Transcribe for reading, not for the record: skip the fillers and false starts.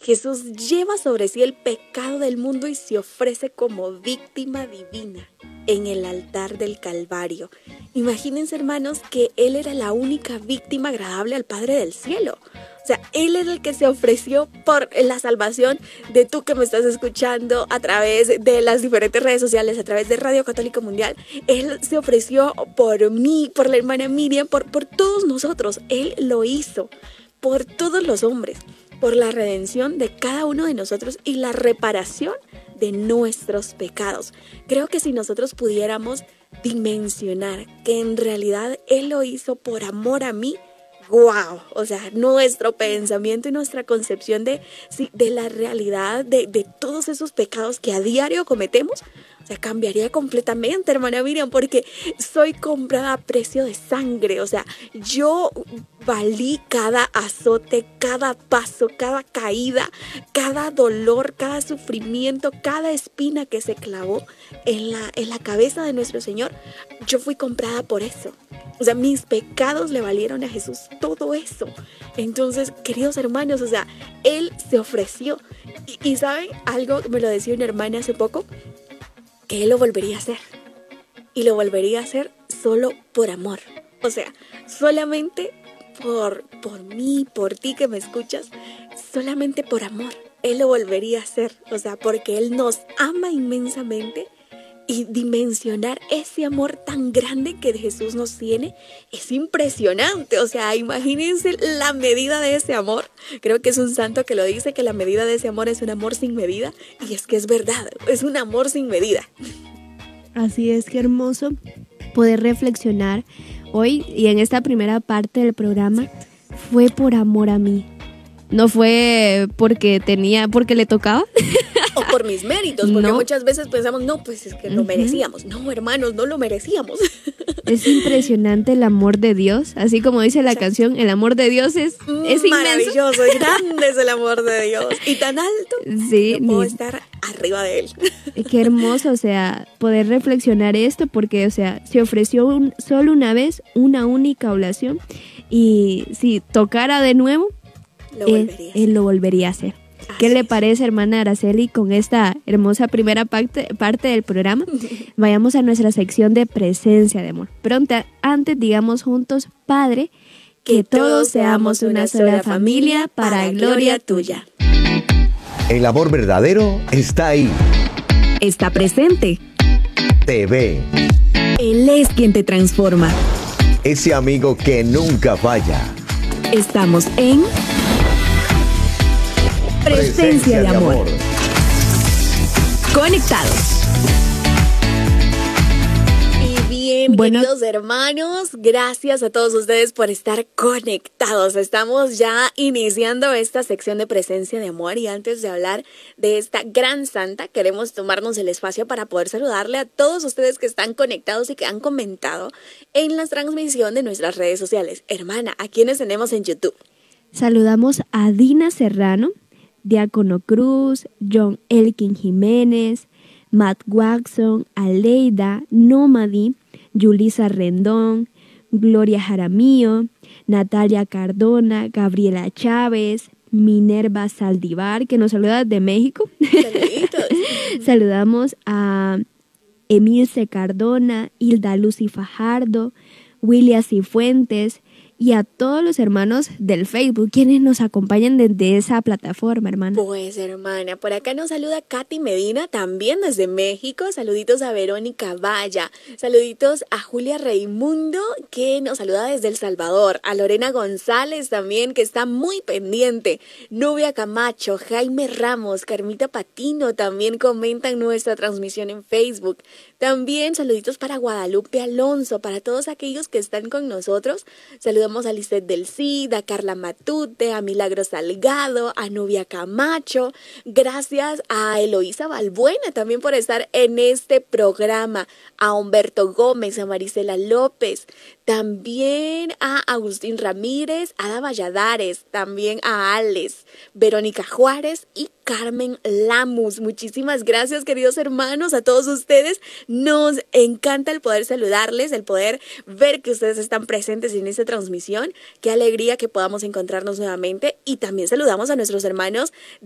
Jesús lleva sobre sí el pecado del mundo y se ofrece como víctima divina en el altar del Calvario. Imagínense, hermanos, que Él era la única víctima agradable al Padre del Cielo. O sea, Él era el que se ofreció por la salvación de tú que me estás escuchando a través de las diferentes redes sociales, a través de Radio Católica Mundial. Él se ofreció por mí, por la hermana Miriam, por todos nosotros. Él lo hizo por todos los hombres, por la redención de cada uno de nosotros y la reparación de nuestros pecados. Creo que si nosotros pudiéramos dimensionar que en realidad Él lo hizo por amor a mí, ¡wow! O sea, nuestro pensamiento y nuestra concepción de la realidad de todos esos pecados que a diario cometemos, o sea, cambiaría completamente, hermana Miriam, porque soy comprada a precio de sangre. O sea, yo valí cada azote, cada paso, cada caída, cada dolor, cada sufrimiento, cada espina que se clavó en la cabeza de nuestro Señor. Yo fui comprada por eso. O sea, mis pecados le valieron a Jesús todo eso. Entonces, queridos hermanos, o sea, Él se ofreció. Y ¿saben algo? Me lo decía una hermana hace poco, que Él lo volvería a hacer. Y lo volvería a hacer solo por amor. O sea, solamente por mí, por ti que me escuchas, solamente por amor. Él lo volvería a hacer. O sea, porque Él nos ama inmensamente. Y dimensionar ese amor tan grande que Jesús nos tiene es impresionante. O sea, imagínense la medida de ese amor. Creo que es un santo que lo dice, que la medida de ese amor es un amor sin medida. Y es que es verdad, es un amor sin medida. Así es, qué hermoso poder reflexionar hoy y en esta primera parte del programa. Fue por amor a mí. No fue porque le tocaba. O por mis méritos, porque muchas veces pensamos, no, pues es que lo merecíamos. No, hermanos, no lo merecíamos. Es impresionante el amor de Dios, así como dice la canción, el amor de Dios es maravilloso, es grande es el amor de Dios. Y tan alto, sí, no puedo estar arriba de Él. Qué hermoso, o sea, poder reflexionar esto, porque, o sea, se ofreció solo una vez, una única oblación, y si tocara de nuevo, él lo volvería a hacer. ¿Qué le parece, hermana Araceli, con esta hermosa primera parte del programa? Vayamos a nuestra sección de presencia de amor. Pronto, antes digamos juntos, Padre, que todos seamos una sola familia para gloria tuya. El amor verdadero está ahí. Está presente. Te ve. Él es quien te transforma. Ese amigo que nunca falla. Estamos en Presencia de amor. Conectados. Y bien, queridos hermanos, gracias a todos ustedes por estar conectados. Estamos ya iniciando esta sección de Presencia de amor y antes de hablar de esta gran santa, queremos tomarnos el espacio para poder saludarle a todos ustedes que están conectados y que han comentado en la transmisión de nuestras redes sociales. Hermana, ¿a quiénes tenemos en YouTube? Saludamos a Dina Serrano, Diácono Cruz, John Elkin Jiménez, Matt Watson, Aleida, Nómadi, Yulisa Rendón, Gloria Jaramillo, Natalia Cardona, Gabriela Chávez, Minerva Saldivar, que nos saluda de México. Saludamos a Emilce Cardona, Hilda Lucy Fajardo, William Cifuentes, y a todos los hermanos del Facebook, quienes nos acompañan desde esa plataforma, hermana. Pues, hermana, por acá nos saluda Katy Medina, también desde México. Saluditos a Verónica Valla. Saluditos a Julia Raimundo, que nos saluda desde El Salvador. A Lorena González también, que está muy pendiente. Nubia Camacho, Jaime Ramos, Carmita Patino también comentan nuestra transmisión en Facebook. También saluditos para Guadalupe Alonso, para todos aquellos que están con nosotros. Saludamos a Lisette del Cid, a Carla Matute, a Milagro Salgado, a Nubia Camacho. Gracias a Eloísa Balbuena también por estar en este programa. A Humberto Gómez, a Marisela López. También a Agustín Ramírez, a Ada Valladares, también a Alex, Verónica Juárez y Carmen Lamus. Muchísimas gracias, queridos hermanos, a todos ustedes. Nos encanta el poder saludarles, el poder ver que ustedes están presentes en esta transmisión. Qué alegría que podamos encontrarnos nuevamente. Y también saludamos a nuestros hermanos